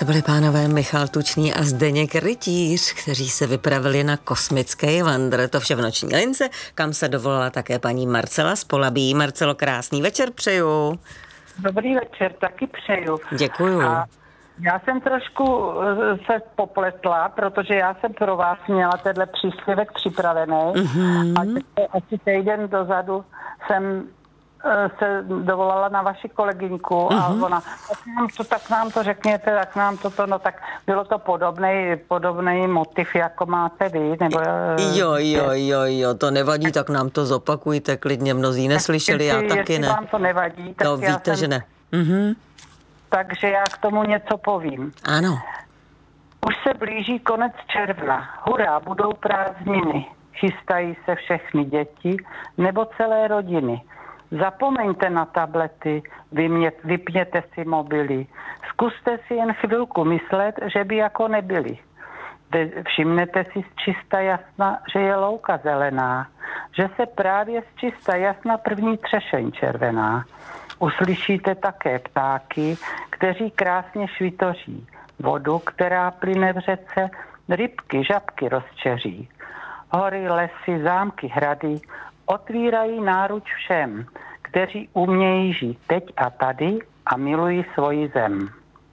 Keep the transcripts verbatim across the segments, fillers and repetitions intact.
To byli pánové Michal Tučný a Zdeněk Rytíř, kteří se vypravili na kosmický vandr. To vše v noční lince, kam se dovolala také paní Marcela z Polabí. Marcelo, krásný večer přeju. Dobrý večer, taky přeju. Děkuju. A já jsem trošku se popletla, protože já jsem pro vás měla tenhle příspěvek připravený. Mm-hmm. A asi týden dozadu jsem se dovolala na vaši kolegyňku uh-huh. a ona, tak nám, to, tak nám to řekněte, tak nám toto, no tak bylo to podobný, podobný motiv, jako máte vy, nebo... Jo, jo, jo, jo, to nevadí, tak nám to zopakujte, klidně mnozí neslyšeli, já taky jestli ne. vám to nevadí, tak no, já víte, jsem, že ne. Uh-huh. Takže já k tomu něco povím. Ano. Už se blíží konec června. Hurá, budou prázdniny. Chystají se všechny děti nebo celé rodiny. Zapomeňte na tablety, vymě, vypněte si mobily. Zkuste si jen chvilku myslet, že by jako nebyli. Všimnete si z čista jasna, že je louka zelená, že se právě z čista jasna první třešeň červená. Uslyšíte také ptáky, kteří krásně švitoří. Vodu, která plyne v řece, rybky, žabky rozčeří. Hory, lesy, zámky, hrady otvírají náruč všem, kteří umějí žít teď a tady a milují svoji zem.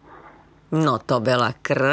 No to byla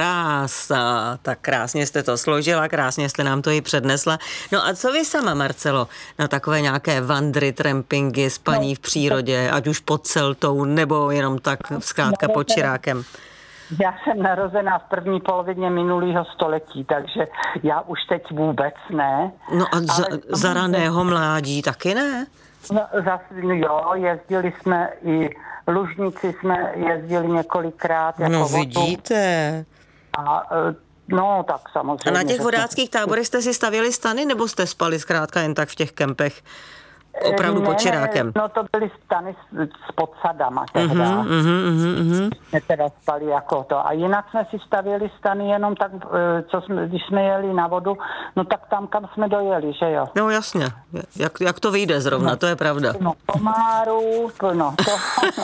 krása, tak krásně jste to složila, krásně jste nám to i přednesla. No a co vy sama, Marcelo, na takové nějaké vandry, trampingy, spaní no, v přírodě, ať už pod Celtou, nebo jenom tak zkrátka pod Čirákem? Já jsem narozená v první polovině minulého století, takže já už teď vůbec ne. No a za, za raného mládí taky ne? No, zas, jo, jezdili jsme i Lužnici jsme jezdili několikrát. Jako no vidíte. Vodu. A no tak samozřejmě. A na těch vodáckých jsme... táborech jste si stavěli stany, nebo jste spali zkrátka jen tak v těch kempech? Opravdu ne, pod Čirákem. No to byly stany s, s podsadama tehda. Uh-huh, uh-huh, uh-huh. Jsme teda spali jako to. A jinak jsme si stavěli stany jenom tak, co jsme, když jsme jeli na vodu, no tak tam, kam jsme dojeli, že jo? No jasně. Jak, jak to vyjde zrovna, no, to je pravda. No komáru, no to.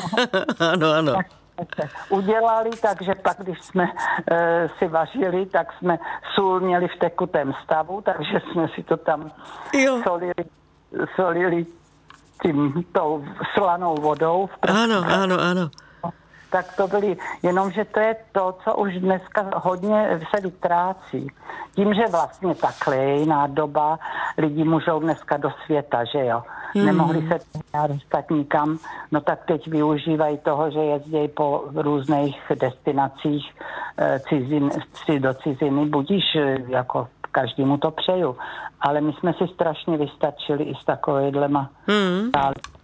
ano, ano. Tak udělali, takže pak, když jsme e, si vařili, tak jsme sůl měli v tekutém stavu, takže jsme si to tam jo. solili solili tím tou slanou vodou. Ano, ano, ano. Tak to byly, jenomže to je to, co už dneska hodně se vytrácí. Tím, že vlastně takhle je jiná doba, lidi můžou dneska do světa, že jo. Hmm. Nemohli se dostat nikam, no tak teď využívají toho, že jezdí po různých destinacích cizin, do ciziny, budíš jako každému to přeju. Ale my jsme si strašně vystačili i s takovýhlema. Hmm.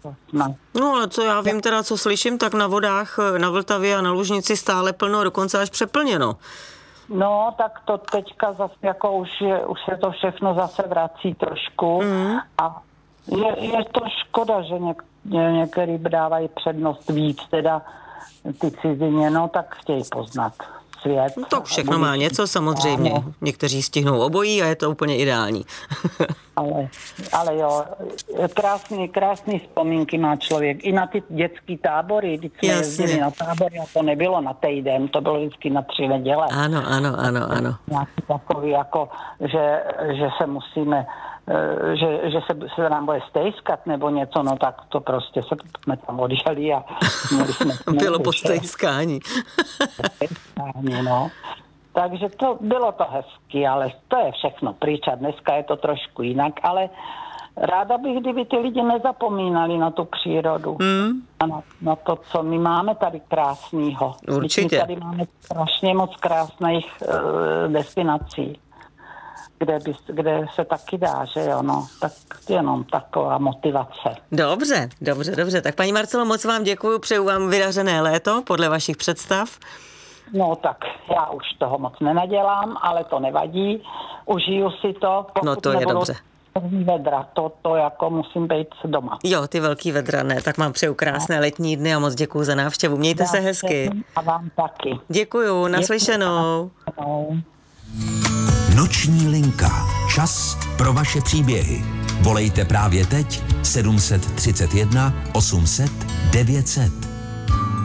No ale co já vím teda, co slyším, tak na vodách na Vltavě a na Lužnici stále plno, dokonce až přeplněno. No, tak to teďka zase jako už, je, už se to všechno zase vrací trošku. Hmm. A je, je to škoda, že něk, některý dávají přednost víc, teda ty cizině, no tak chtějí poznat svět. No, to všechno má něco samozřejmě. Ano. Někteří stihnou obojí a je to úplně ideální. ale, ale jo, krásný, krásný vzpomínky má člověk. I na ty dětský tábory, když jsme jezdili na tábory a to nebylo na týden, to bylo vždycky na tři neděle. Ano, ano, ano, ano. Nějaký takový jako, že, že se musíme že, že se, se nám bude stejskat nebo něco, no tak to prostě se, jsme tam odjeli a měli jsme... Bylo po stejskání. no. Takže to bylo to hezky, ale to je všechno pryč a dneska je to trošku jinak, ale ráda bych, kdyby ty lidi nezapomínali na tu přírodu mm. a na, na to, co my máme tady krásného. Určitě. My tady máme strašně moc krásných uh, destinací. Kde, by, kde se taky dá, že jo, no, tak jenom taková motivace. Dobře, dobře, dobře. Tak paní Marcelo, moc vám děkuju, přeju vám vydařené léto podle vašich představ. No tak já už toho moc nenadělám, ale to nevadí, užiju si to. No to je dobře. Vedra, to, to jako musím být doma. Jo, ty velký vedra, ne, tak vám přeju krásné no. letní dny a moc děkuju za návštěvu. Mějte já se hezky. A vám taky. Děkuju, naslyšenou. Děkuju. Noční linka. Čas pro vaše příběhy. Volejte právě teď sedm set třicet jedna osm set devět set.